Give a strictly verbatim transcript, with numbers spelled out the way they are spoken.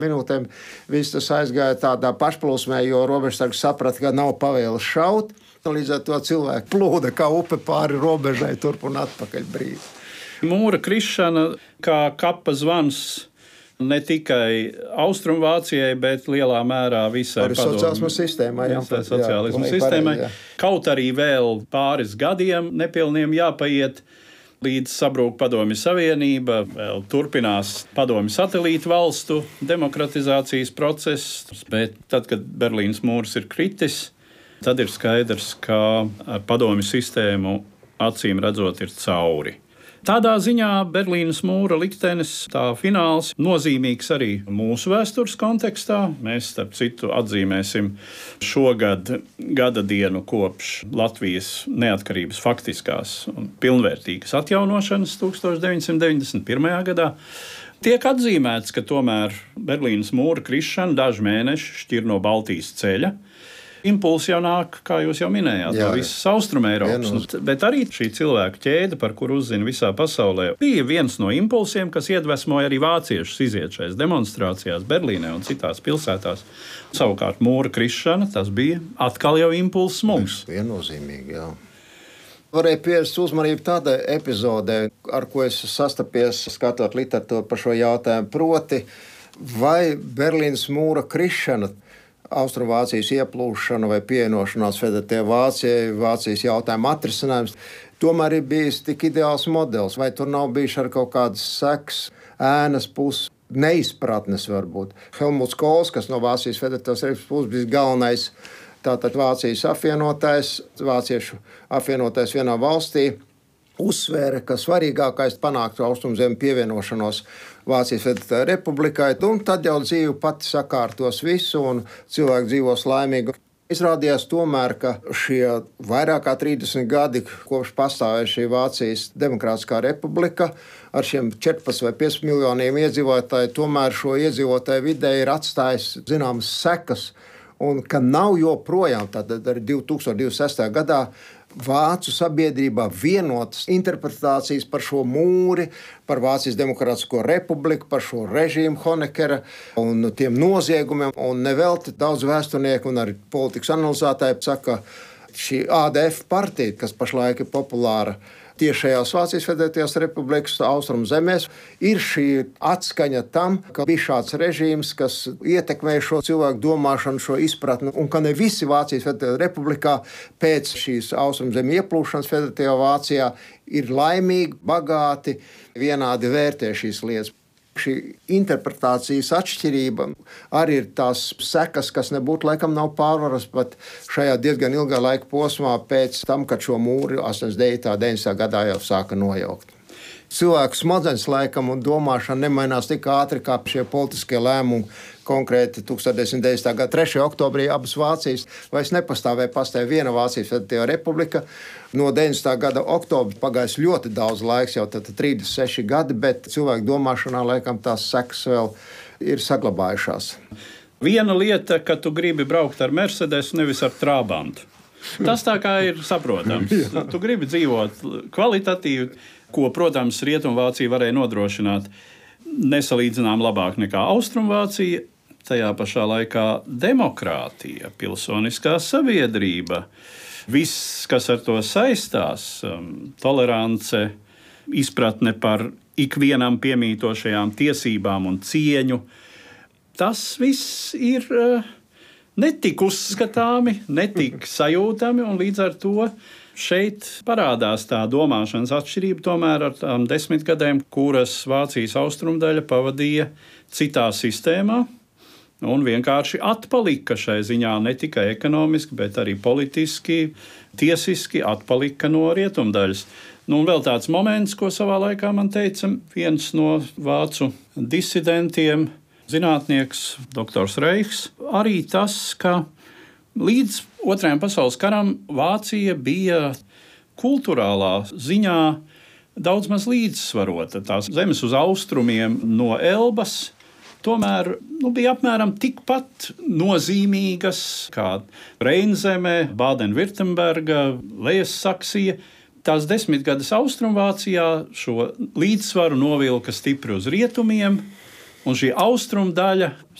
minūtēm viss tas aizgāja tādā pašplūsmē, jo robežsargs saprata, ka nav pavēles šaut. Līdz ar to cilvēki plūda kā upe pāri robežai turp un atpakaļ brīvi. Mūra krišana kā kapa zvans ne tikai Austrumvācijai, bet lielā mērā visai sociālismu sistēmai. Jā, visai sociālismu jā, sistēmai. Pareiz, jā. Kaut arī vēl pāris gadiem nepilniem jāpaiet, līdz sabrūk Padomju Savienība, vēl turpinās Padomju satelītu valstu demokratizācijas process, bet tad, kad Berlīnas mūrs ir kritis, tad ir skaidrs, ka ar Padomju sistēmu acīm redzot ir cauri. Tādā ziņā Berlīnas mūra liktenis, tā fināls, nozīmīgs arī mūsu vēstures kontekstā. Mēs, starp citu, atzīmēsim šogad gada dienu kopš Latvijas neatkarības faktiskās un pilnvērtīgas atjaunošanas tūkstoš deviņsimt deviņdesmit pirmajā gadā. Tiek atzīmēts, ka tomēr Berlīnas mūra krišana daži mēneši šķir no Baltijas ceļa. Impulsi jau nāk, kā jūs jau minējāt, jā, no visas Austrumēropas. Nu, bet arī šī cilvēku ķēde, par kuru uzzina visā pasaulē, bija viens no impulsiem, kas iedvesmoja arī vāciešus iziet šajās demonstrācijās Berlīnē un citās pilsētās. Savukārt mūra krišana, tas bija atkal jau impulss mums. Viennozīmīgi, jā. Varēja pievērst uzmanību tādai epizodē, ar ko es sastapies, skatot literatūru par šo jautājumu, proti, vai Berlīnas mūra krišana, Austrumvācijas ieplūšana vai pievienošanās Federatīvajai Vācijai, Vācijas jautājuma atrisinājums, tomēr ir bijis tik ideāls modelis, vai tur nav bijuši ar kaut kādas sekas, ēnas puses, neizpratnes varbūt. Helmuts Kohls, kas no Vācijas Federatīvās Republikas puses bija galvenais, tātad Vācijas apvienotais, vāciešu apvienotais vienā valstī, uzsvēra, ka svarīgākais panākt Austrumzemi pievienošanos Vācijas Federatīvajai Republikai, un tad jau dzīve pati sakārtos visu, un cilvēki dzīvos laimīgi. Izrādījās tomēr, ka šie vairāk kā trīsdesmit gadi, kopš pastāvēja šī Vācijas Demokrātiskā republika, ar šiem četrpadsmit vai piecpadsmit miljoniem iedzīvotāju, tomēr šo iedzīvotāju vidē ir atstājis zināmas sekas, un ka nav joprojām, tātad arī divi tūkstoši divdesmit sestajā gadā, Vācu sabiedrībā vienotas interpretācijas par šo mūri, par Vācijas Demokrātisko republiku, par šo režīmu Honeckera un tiem noziegumiem. Un nevelti daudz vēsturnieku un arī politikas analizētāji saka, šī A D F partija, kas pašlaik ir populāra tiešajās Vācijas Federatīvās Republikas austrumzemēs, ir šī atskaņa tam, ka bija šāds režīms, kas ietekmēja šo cilvēku domāšanu, šo izpratni, un ka ne visi Vācijas Federatīvā Republikā pēc šīs austrumzemju ieplūšanas Federatīvā Vācijā ir laimīgi, bagāti, vienādi vērtē šīs lietas. Šī interpretācijas atšķirība arī ir tās sekas, kas nebūtu laikam nav pārvaras pat šajā diezgan ilgā laika posmā pēc tam, kad šo mūri astoņdesmit devītajā un deviņdesmitajā gadā jau sāka nojaukt. Cilvēku smadzenes laikam un domāšana nemainās tik ātri kā šie politiskie lēmumi. Konkrēti tūkstoš deviņsimt deviņdesmitā gada trešajā oktobrī abas Vācijas vairs nepastāvēja, pastāvēja viena Vācijas Federatīvā Republika. No deviņdesmitā gada oktobra pagājis ļoti daudz laiks, jau tad trīsdesmit seši gadi, bet cilvēku domāšanā laikam tās sekas vēl ir saglabājušās. Viena lieta, ka tu gribi braukt ar Mercedes, nevis ar Trabantu. Tas tā kā ir saprotams. Tu gribi dzīvot kvalitatīvi, ko, protams, Rietumvācija varēja nodrošināt nesalīdzinām labāk nekā Austrumvācija. Tajā pašā laikā demokrātija, pilsoniskā sabiedrība, viss, kas ar to saistās, tolerance, izpratne par ikvienam piemītošajām tiesībām un cieņu, tas viss ir netik uzskatāmi, netik sajūtami, un līdz ar to šeit parādās tā domāšanas atšķirība tomēr ar tām desmitgadēm, kuras Vācijas austrumdaļa pavadīja citā sistēmā un vienkārši atpalika šai ziņā ne tikai ekonomiski, bet arī politiski, tiesiski atpalika no rietumdaļas. Nu, un vēl tāds moments, ko savā laikā man teica viens no vācu disidentiem, zinātnieks doktors Reichs, arī tas, ka līdz Otrajam pasaules karam Vācija bija kultūrālā ziņā daudz maz līdzsvarota. Tās zemes uz austrumiem no Elbas tomēr nu, bija apmēram tikpat nozīmīgas kā Reinzeme, Bādena-Virtemberga, Lejas-Saksija. Tās desmitgades Austrumvācijā šo līdzsvaru novilka stipri uz rietumiem, Un šī austrumu daļa